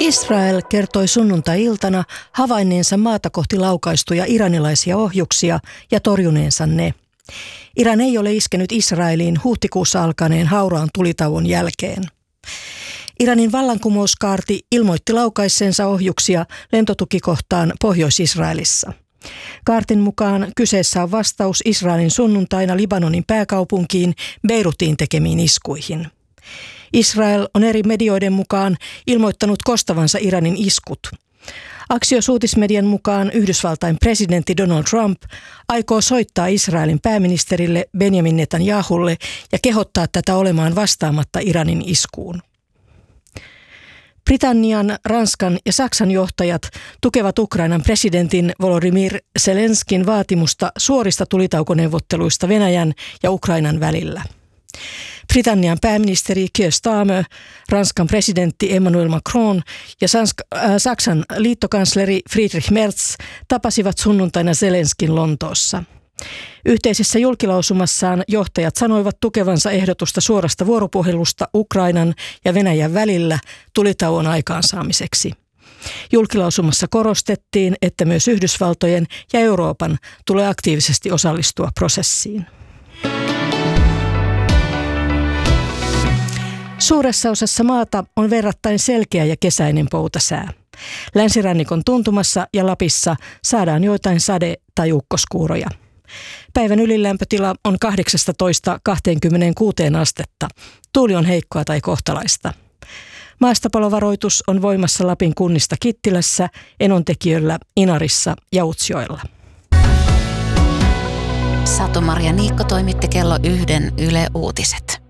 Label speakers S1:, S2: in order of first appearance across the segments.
S1: Israel kertoi sunnuntai-iltana havainneensa maata kohti laukaistuja iranilaisia ohjuksia ja torjuneensa ne. Iran ei ole iskenyt Israeliin huhtikuussa alkaneen hauraan tulitauon jälkeen. Iranin vallankumouskaarti ilmoitti laukaisseensa ohjuksia lentotukikohtaan Pohjois-Israelissa. Kaartin mukaan kyseessä on vastaus Israelin sunnuntaina Libanonin pääkaupunkiin Beirutiin tekemiin iskuihin. Israel on eri medioiden mukaan ilmoittanut kostavansa Iranin iskut. Axios-uutismedian mukaan Yhdysvaltain presidentti Donald Trump aikoo soittaa Israelin pääministerille Benjamin Netanyahulle ja kehottaa tätä olemaan vastaamatta Iranin iskuun. Britannian, Ranskan ja Saksan johtajat tukevat Ukrainan presidentin Volodymyr Zelenskin vaatimusta suorista tulitaukoneuvotteluista Venäjän ja Ukrainan välillä. Britannian pääministeri Keir Starmer, Ranskan presidentti Emmanuel Macron ja Saksan liittokansleri Friedrich Merz tapasivat sunnuntaina Zelenskin Lontoossa. Yhteisessä julkilausumassaan johtajat sanoivat tukevansa ehdotusta suorasta vuoropuhelusta Ukrainan ja Venäjän välillä tulitauon aikaansaamiseksi. Julkilausumassa korostettiin, että myös Yhdysvaltojen ja Euroopan tulee aktiivisesti osallistua prosessiin. Suuressa osassa maata on verrattain selkeä ja kesäinen poutasää. Länsirannikon tuntumassa ja Lapissa saadaan joitain sade- tai ukkoskuuroja. Päivän ylilämpötila on 18–26 astetta. Tuuli on heikkoa tai kohtalaista. Maastopalovaroitus on voimassa Lapin kunnista Kittilässä, Enontekiöllä, Inarissa ja Utsjoella.
S2: Satu-Maria Niikko toimitti kello 1 Yle Uutiset.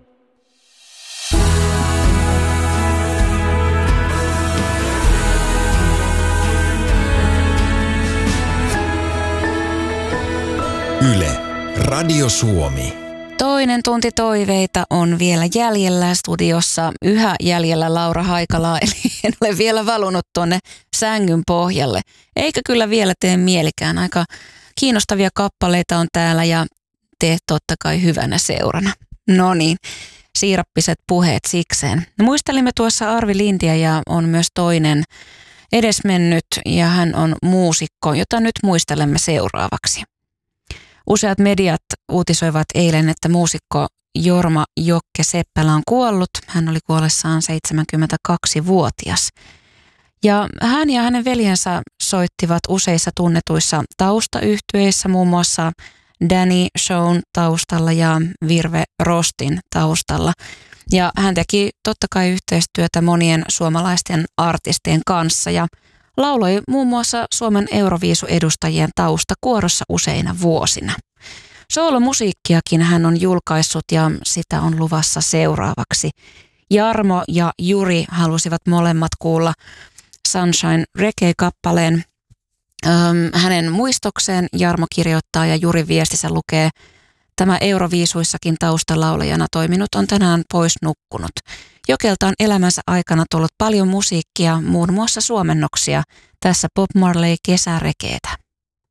S3: Yle, Radio Suomi.
S2: Toinen tunti toiveita on vielä jäljellä studiossa. Yhä jäljellä Laura Haikala, eli en ole vielä valunut tuonne sängyn pohjalle. Eikä kyllä vielä tee mielikään. Aika kiinnostavia kappaleita on täällä ja te totta kai hyvänä seurana. No niin, siirappiset puheet sikseen. Muistelimme tuossa Arvi Lintiä ja on myös toinen edesmennyt ja hän on muusikko, jota nyt muistelemme seuraavaksi. Useat mediat uutisoivat eilen, että muusikko Jorma Jokke Seppälä on kuollut. Hän oli kuollessaan 72-vuotias. Ja hän ja hänen veljensä soittivat useissa tunnetuissa taustayhtyeissä, muun muassa Danny Shown taustalla ja Virve Rostin taustalla. Ja hän teki totta kai yhteistyötä monien suomalaisten artistien kanssa ja lauloi muun muassa Suomen Euroviisu-edustajien taustakuorossa useina vuosina. Soolomusiikkiakin hän on julkaissut ja sitä on luvassa seuraavaksi. Jarmo ja Juri halusivat molemmat kuulla Sunshine Reggae-kappaleen. Hänen muistokseen Jarmo kirjoittaa ja Juri viestissä lukee: tämä Euroviisuissakin taustalaulajana toiminut on tänään pois nukkunut. Jokelta on elämänsä aikana tullut paljon musiikkia, muun muassa suomennoksia. Tässä Bob Marley kesärekeetä.